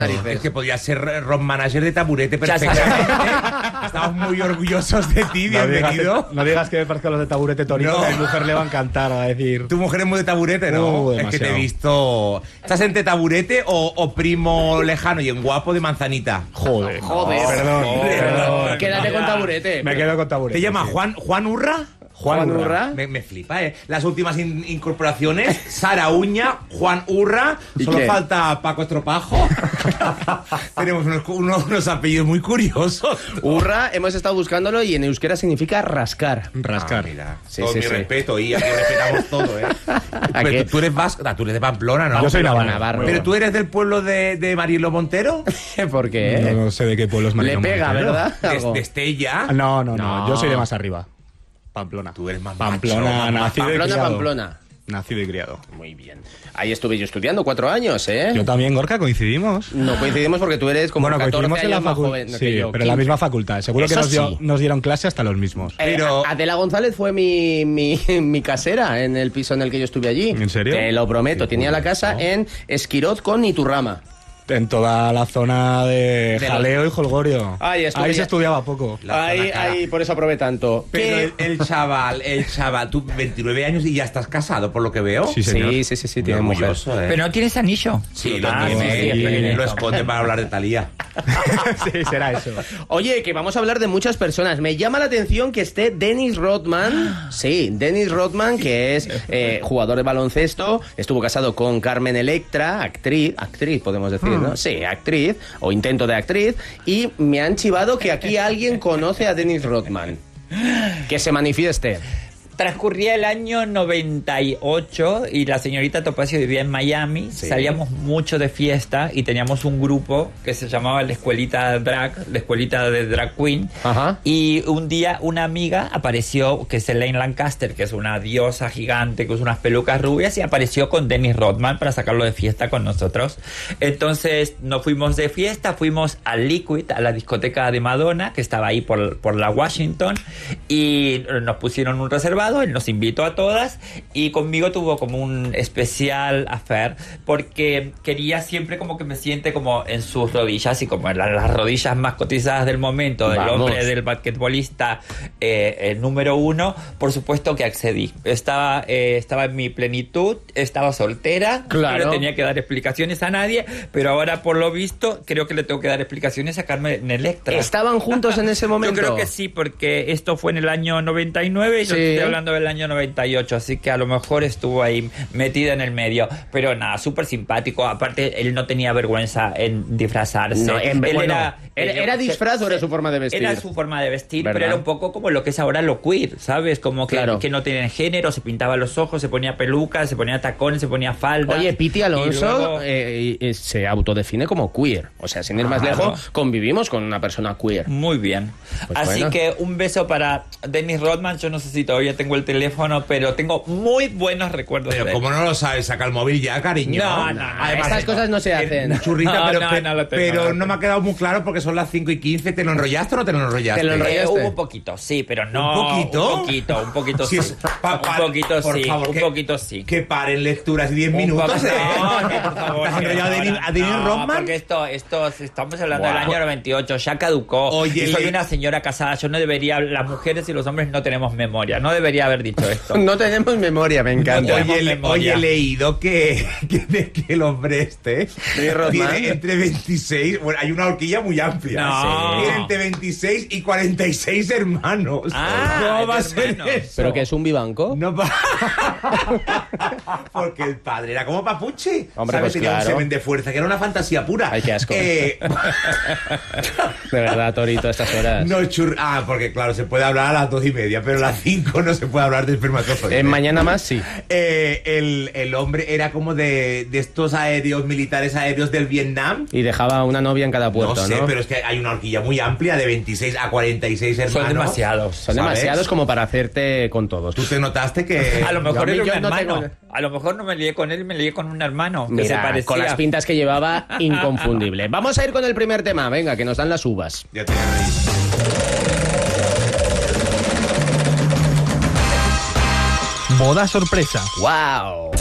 Es que podía ser road manager de Taburete perfectamente. Estamos muy orgullosos de ti, bienvenido. No digas que me parezco a los de Taburete, Torito, No. que a mi mujer le va a encantar, va a decir... Tu mujer es muy de Taburete, ¿no? Es que demasiado. te he visto... ¿Estás entre Taburete o primo lejano y en guapo de Manzanita? Joder. Perdón. Quédate con Taburete. Me quedo con Taburete. ¿Te llama sí. Juan Urra? Juan Urra. Me flipa, ¿eh? Las últimas incorporaciones, Sara Uña, Juan Urra, ¿Y solo qué? falta Paco Estropajo. Tenemos unos apellidos muy curiosos. Urra, hemos estado buscándolo y en euskera significa rascar. Rascar. Mira, Sí, todo sí, mi sí. respeto y aquí respetamos todo, ¿eh? ¿A qué? Pero tú eres vasco, tú eres de Pamplona, ¿no? Yo soy navarro. Navarro. Pero tú eres del pueblo de Marielo Montero, ¿Por qué? No sé de qué pueblo es Le Mariano pega, Montero. ¿verdad? Algo. de Estella. No. No. Yo soy de más arriba. Pamplona. Tú eres más Pamplona, macho, nacido y criado. Pamplona. Nacido y criado. Muy bien. Ahí estuve yo estudiando 4 años, ¿eh? Yo también, Gorka, coincidimos. No coincidimos porque tú eres como 14 coincidimos en la años más facultad. joven que Sí, yo. pero en la misma facultad. Seguro que Eso sí. nos dieron clase hasta los mismos. Pero- Adela González fue mi casera en el piso en el que yo estuve allí. ¿En serio? Te lo prometo. Qué Tenía la curioso. casa en Esquirot con Iturrama. En toda la zona de De Jaleo y Holgorio. Ahí estuve Ahí ya. se estudiaba poco. La Ahí, zona cara. ahí, por eso probé tanto. Pero ¿Qué? el chaval, tú 29 años y ya estás casado, por lo que veo. Sí, señor. Sí, tiene mujer. Orgulloso, ¿eh? Pero no tienes anillo. Sí, lo Ah, tiene. sí, es pequeñito. Lo esconde para hablar de Thalía. Sí, será eso. Oye, que vamos a hablar de muchas personas. Me llama la atención que esté Dennis Rodman. Sí, Dennis Rodman, que es jugador de baloncesto. Estuvo casado con Carmen Electra, actriz podemos decir, ¿no? Sí, actriz, o intento de actriz. Y me han chivado que aquí alguien conoce a Dennis Rodman. Que se manifieste. Transcurría el año 98 y la señorita Topacio vivía en Miami. Sí. Salíamos mucho de fiesta y teníamos un grupo que se llamaba la Escuelita Drag, la Escuelita de Drag Queen. Ajá. Y un día una amiga apareció, que es Elaine Lancaster, que es una diosa gigante, que usa unas pelucas rubias, y apareció con Dennis Rodman para sacarlo de fiesta con nosotros. Entonces nos fuimos de fiesta, fuimos al Liquid, a la discoteca de Madonna, que estaba ahí por la Washington, y nos pusieron un reservado. Él nos invitó a todas y conmigo tuvo como un especial affair porque quería siempre como que me siente como en sus rodillas y como en las rodillas más cotizadas del momento del Vamos. hombre, del basquetbolista número 1. Por supuesto que accedí. Estaba en mi plenitud, estaba soltera, Claro. no tenía que dar explicaciones a nadie, pero ahora por lo visto creo que le tengo que dar explicaciones a Carmen Electra. ¿Estaban juntos en ese momento? Yo creo que sí, porque esto fue en el año 99 y yo Sí. estoy hablando del año 98, así que a lo mejor estuvo ahí metida en el medio. Pero nada, súper simpático. Aparte, él no tenía vergüenza en disfrazarse. No, Él bueno, ¿era disfraz o era su forma de vestir? Era su forma de vestir, ¿Verdad? pero era un poco como lo que es ahora lo queer, ¿sabes? Como que, Claro. que no tienen género, se pintaba los ojos, se ponía pelucas, se ponía tacones, se ponía falda. Oye, Piti Alonso y luego- se autodefine como queer. O sea, sin ir más Claro. lejos, convivimos con una persona queer. Muy bien. Pues Así bueno. que un beso para Dennis Rodman. Yo no sé si todavía tengo el teléfono, pero tengo muy buenos recuerdos Pero de él. ¿cómo no lo sabes? Saca el móvil ya, cariño. No, Estas cosas no se hacen. Churrita, No, pero, no, pe- no lo tengo, pero no lo no tengo. me ha quedado muy claro porque son las 5:15. ¿Te lo enrollaste o no te lo enrollaste? Te lo enrollaste. Hubo un poquito, sí, pero no. ¿Un poquito? Un poquito Si sí. es- Un poquito por sí. favor, Un que- poquito sí. Que paren lecturas 10 Un minutos. poco- ¿Eh? No, por favor. ¿Te has que enrollado no, a Dennis no, Rodman? Porque esto, estamos hablando del Wow. año 98, ya caducó. Oye, y soy le- una señora casada, yo no debería, las mujeres y los hombres no tenemos memoria, no debería haber dicho esto. No tenemos memoria, me encanta. tenemos Oye, memoria. he leído que el hombre Rodman. tiene entre 26... Bueno, hay una horquilla muy amplia. No. Tiene entre 26 y 46 hermanos. Ah, ¿Cómo va a es ser hermanos. eso? ¿Pero que es un vivanco? No porque el padre era como Papuchi. Hombre, ¿Sabes? pues Tenía un claro. semen de fuerza, que era una fantasía pura. Ay, qué asco. Eh, De verdad, Torito, a estas horas. no, porque claro, se puede hablar a las 2:30, pero a las 5 no se puede hablar de espermatozoides. Mañana más, sí. El hombre era como de estos aéreos, militares aéreos del Vietnam. Y dejaba una novia en cada puerto, No ¿no? sé, pero es que hay una horquilla muy amplia de 26 a 46 hermanos. Son demasiados. Son ¿sabes? demasiados como para hacerte con todos. Tú te notaste que... A lo mejor yo- era un yo no hermano. tengo- A lo mejor no me lié con él, me lié con un hermano que se Mira, parecía. con las pintas que llevaba, inconfundible. Vamos a ir con el primer tema, venga, que nos dan las uvas. Ya te veis. Boda sorpresa. ¡Wow!